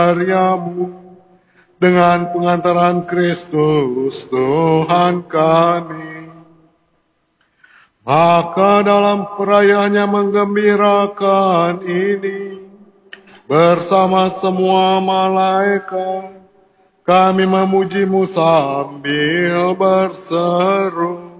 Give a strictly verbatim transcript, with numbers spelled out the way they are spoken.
karyamu dengan pengantaran Kristus Tuhan kami. Maka dalam perayaannya menggembirakan ini, bersama semua malaikat, kami memujimu sambil berseru.